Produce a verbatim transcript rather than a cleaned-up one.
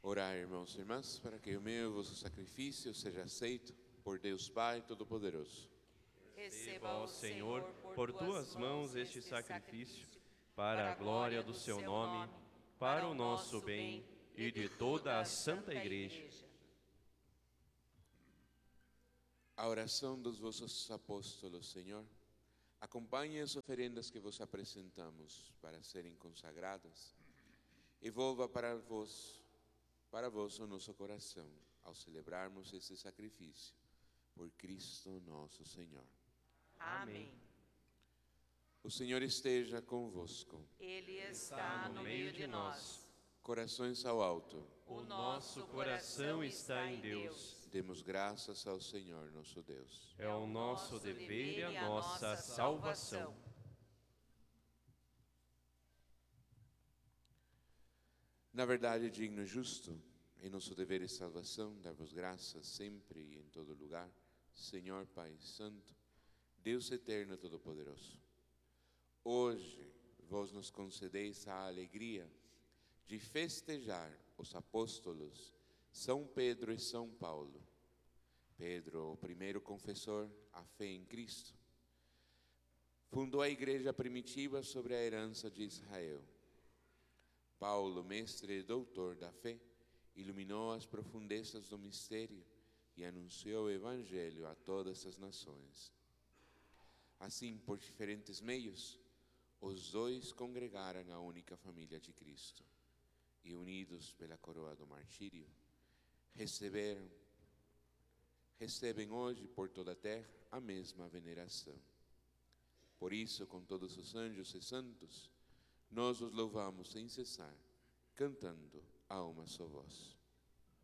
Orai, irmãos e irmãs, para que o meu e o vosso sacrifício seja aceito por Deus Pai Todo-Poderoso. Receba, ó Senhor, por tuas mãos este sacrifício, para a glória do seu nome, para o nosso bem e de toda a Santa Igreja. A oração dos vossos apóstolos, Senhor, acompanhe as oferendas que vos apresentamos para serem consagradas e volva para vós, para vós o nosso coração, ao celebrarmos esse sacrifício, por Cristo nosso Senhor. Amém. O Senhor esteja convosco. Ele está no meio de nós. Corações ao alto. O nosso coração está em Deus. Demos graças ao Senhor nosso Deus. É o nosso dever e a nossa salvação. Na verdade, digno e justo, em nosso dever e salvação, dar-vos graças sempre e em todo lugar, Senhor Pai Santo, Deus eterno e todo-poderoso. Hoje, vós nos concedeis a alegria de festejar os apóstolos São Pedro e São Paulo. Pedro, o primeiro confessor, a fé em Cristo, fundou a igreja primitiva sobre a herança de Israel. Paulo, mestre e doutor da fé, iluminou as profundezas do mistério e anunciou o Evangelho a todas as nações. Assim, por diferentes meios, os dois congregaram a única família de Cristo e, unidos pela coroa do martírio, receberam, recebem hoje por toda a terra a mesma veneração. Por isso, com todos os anjos e santos, nós os louvamos sem cessar, cantando a uma só voz.